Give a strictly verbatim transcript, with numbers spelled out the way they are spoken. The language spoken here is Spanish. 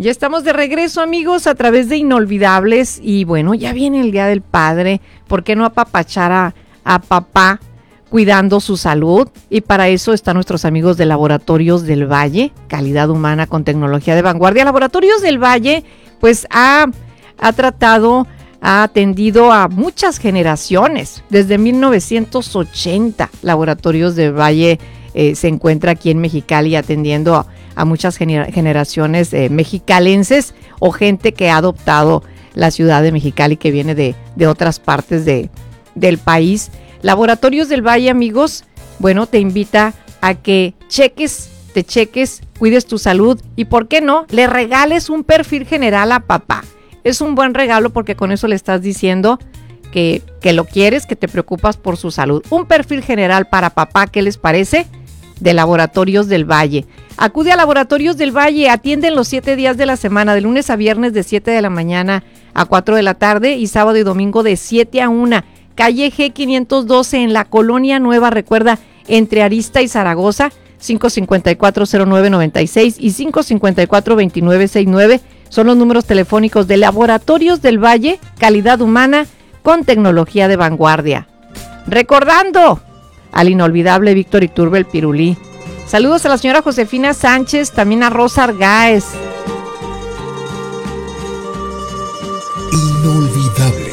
Ya estamos de regreso, amigos, a través de Inolvidables. Y bueno, ya viene el Día del Padre. ¿Por qué no apapachar a, a papá cuidando su salud? Y para eso están nuestros amigos de Laboratorios del Valle, calidad humana con tecnología de vanguardia. Laboratorios del Valle, pues ha, ha tratado, ha atendido a muchas generaciones. Desde mil novecientos ochenta, Laboratorios del Valle eh, se encuentra aquí en Mexicali atendiendo a a muchas gener- generaciones eh, mexicalenses o gente que ha adoptado la ciudad de Mexicali que viene de, de otras partes de, del país. Laboratorios del Valle, amigos, bueno, te invita a que cheques, te cheques, cuides tu salud y, ¿por qué no?, le regales un perfil general a papá. Es un buen regalo porque con eso le estás diciendo que, que lo quieres, que te preocupas por su salud. Un perfil general para papá, ¿qué les parece? De Laboratorios del Valle. Acude a Laboratorios del Valle, atienden los siete días de la semana, de lunes a viernes de siete de la mañana a cuatro de la tarde y sábado y domingo de siete a una. Calle G quinientos doce en la Colonia Nueva, recuerda, entre Arista y Zaragoza, cinco cinco cuatro cero nueve nueve seis y cinco cinco cuatro dos nueve seis nueve. Son los números telefónicos de Laboratorios del Valle, calidad humana con tecnología de vanguardia. Recordando al inolvidable Víctor Iturbe el Pirulí. Saludos a la señora Josefina Sánchez, también a Rosa Argáez. Inolvidable.